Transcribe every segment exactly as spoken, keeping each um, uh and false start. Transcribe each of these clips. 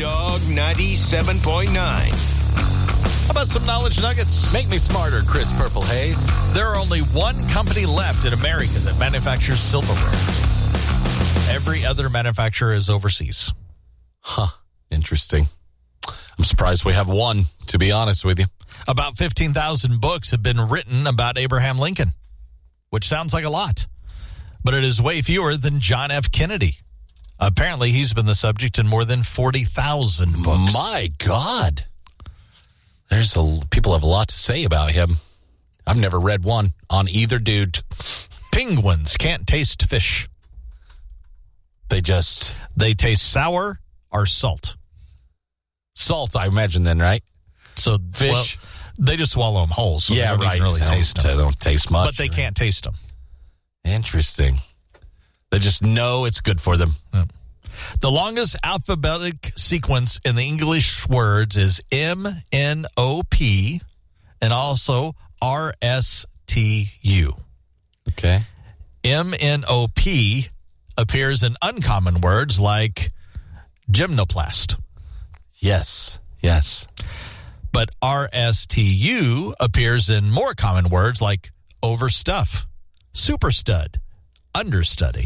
Dog ninety-seven point nine. How about some knowledge nuggets? Make me smarter, Chris Purple Haze. There are only one company left in America that manufactures silverware. Every other manufacturer is overseas. Huh. Interesting. I'm surprised we have one, to be honest with you. About fifteen thousand books have been written about Abraham Lincoln, which sounds like a lot, but it is way fewer than John F. Kennedy. Apparently, he's been the subject in more than forty thousand books. My God. There's a, people have a lot to say about him. I've never read one on either dude. Penguins can't taste fish. They just... They taste sour or salt. Salt, I imagine then, right? So fish... Well, they just swallow them whole, so yeah, they don't right. even really they taste them. They don't taste much. But they can't taste them. Interesting. They just know it's good for them. Yeah. The longest alphabetic sequence in the English words is M N O P and also R S T U. Okay. M N O P appears in uncommon words like gymnoplast. Yes, yes. But R S T U appears in more common words like overstuff, super stud, understudy.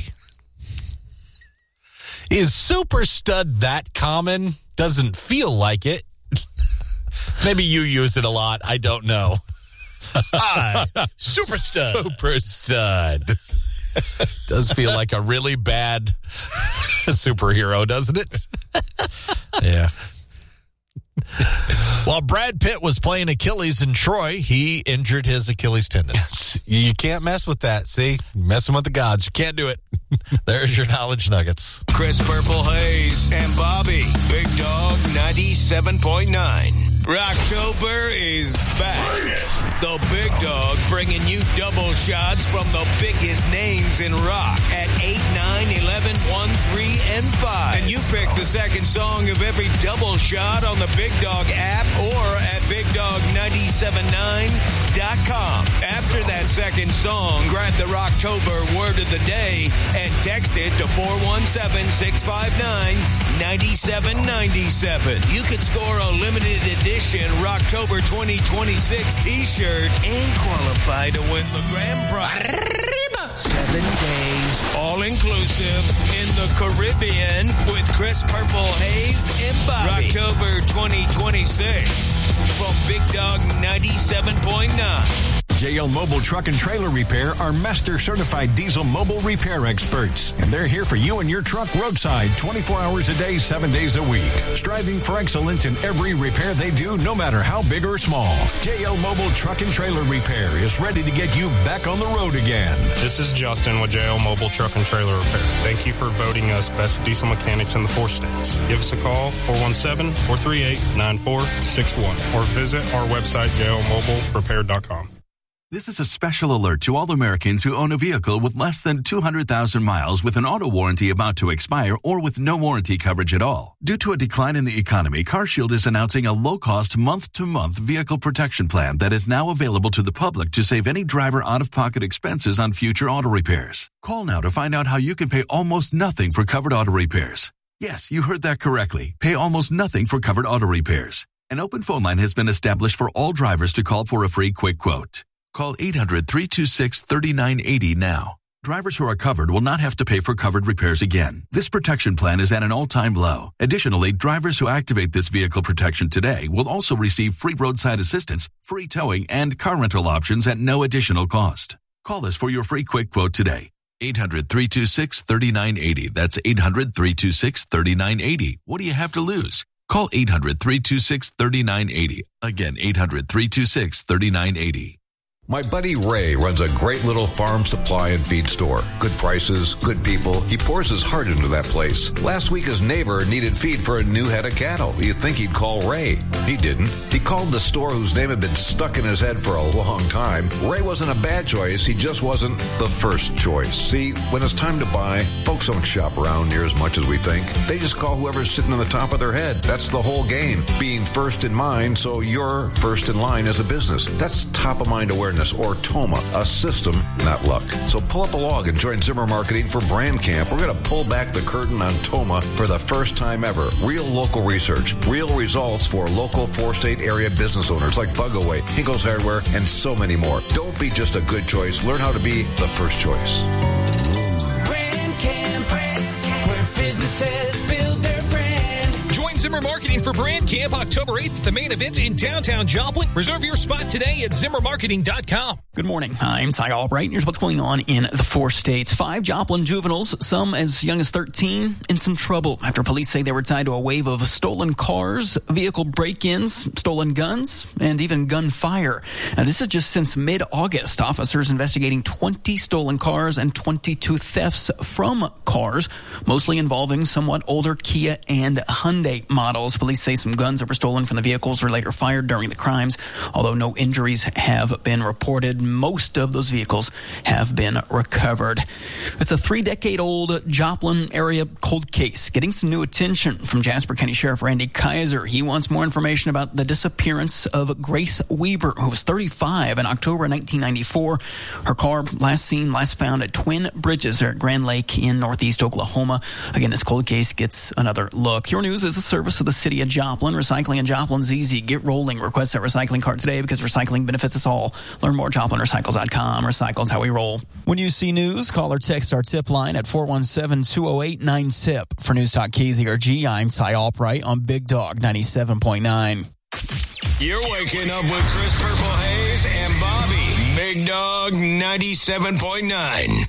Is super stud that common? Doesn't feel like it. Maybe you use it a lot. I don't know. Hi, super stud. Super stud. Does feel like a really bad superhero, doesn't it? Yeah. While Brad Pitt was playing Achilles in Troy, he injured his Achilles tendon. You can't mess with that, see? Messing with the gods. You can't do it. There's your knowledge nuggets. Chris Purple Haze and Bobby, Big Dog ninety-seven point nine. Rocktober is back. The Big Dog bringing you double shots from the biggest names in rock at eight, nine, eleven, one, three, and five. And you pick the second song of every double shot on the Big Dog app or at big dog nine seven nine dot com. After that second song, grab the Rocktober word of the day and text it to four one seven, six five nine, nine seven nine seven. You could score a limited edition Rocktober twenty twenty-six t-shirt and qualify to win the grand prize. Seven days, all inclusive, in the Caribbean with Chris Purple Haze and Bobby. Rocktober twenty twenty-six from Big Dog ninety-seven point nine. J L Mobile Truck and Trailer Repair are master certified diesel mobile repair experts, and they're here for you and your truck roadside twenty-four hours a day, seven days a week, striving for excellence in every repair they do, no matter how big or small. J L Mobile Truck and Trailer Repair is ready to get you back on the road again. This is Justin with J L Mobile Truck and Trailer Repair. Thank you for voting us best diesel mechanics in the four states. Give us a call, four one seven, four three eight, nine four six one, or visit our website, j l mobile repair dot com. This is a special alert to all Americans who own a vehicle with less than two hundred thousand miles with an auto warranty about to expire or with no warranty coverage at all. Due to a decline in the economy, CarShield is announcing a low-cost month-to-month vehicle protection plan that is now available to the public to save any driver out-of-pocket expenses on future auto repairs. Call now to find out how you can pay almost nothing for covered auto repairs. Yes, you heard that correctly. Pay almost nothing for covered auto repairs. An open phone line has been established for all drivers to call for a free quick quote. Call eight hundred, three two six, three nine eight zero now. Drivers who are covered will not have to pay for covered repairs again. This protection plan is at an all-time low. Additionally, drivers who activate this vehicle protection today will also receive free roadside assistance, free towing, and car rental options at no additional cost. Call us for your free quick quote today. eight hundred, three two six, three nine eight zero. That's eight hundred, three two six, three nine eight zero. What do you have to lose? Call eight hundred, three two six, three nine eight zero. Again, eight hundred, three two six, three nine eight zero. My buddy Ray runs a great little farm supply and feed store. Good prices, good people. He pours his heart into that place. Last week, his neighbor needed feed for a new head of cattle. You'd think he'd call Ray. He didn't. He called the store whose name had been stuck in his head for a long time. Ray wasn't a bad choice. He just wasn't the first choice. See, when it's time to buy, folks don't shop around near as much as we think. They just call whoever's sitting on the top of their head. That's the whole game. Being first in mind, so you're first in line as a business. That's top of mind awareness awareness, or TOMA, a system, not luck. So pull up a log and join Zimmer Marketing for Brand Camp. We're going to pull back the curtain on TOMA for the first time ever. Real local research, real results for local four-state area business owners like Bugaway, Hinkle's Hardware, and so many more. Don't be just a good choice. Learn how to be the first choice. Brand Camp, where businesses build their brand. Join Zimmer Marketing for Brand Camp October eighth, the main event in downtown Joplin. Reserve your spot today at zimmer marketing dot com. Good morning. I'm Ty Albright. Here's what's going on in the four states. Five Joplin juveniles, some as young as thirteen, in some trouble after police say they were tied to a wave of stolen cars, vehicle break-ins, stolen guns, and even gunfire. Now, this is just since mid-August. Officers investigating twenty stolen cars and twenty-two thefts from cars, mostly involving somewhat older Kia and Hyundai models. Police say some guns that were stolen from the vehicles were later fired during the crimes, although no injuries have been reported. Most of those vehicles have been recovered. It's a three-decade-old Joplin area cold case getting some new attention from Jasper County Sheriff Randy Kaiser. He wants more information about the disappearance of Grace Weber, who was thirty-five in October nineteen ninety-four. Her car last seen, last found at Twin Bridges there at Grand Lake in northeast Oklahoma. Again, this cold case gets another look. Your News is a service of the city of Joplin. Recycling in Joplin's easy. Get rolling. Request that recycling cart today because recycling benefits us all. Learn more at Joplin Recycles dot com. Recycle's how we roll. When you see news, call or text our tip line at four one seven, two oh eight, nine S I P. For News Talk K Z R G, I'm Ty Albright on Big Dog ninety-seven point nine. You're waking up with Chris Purple Hayes and Bobby. Big Dog ninety-seven point nine.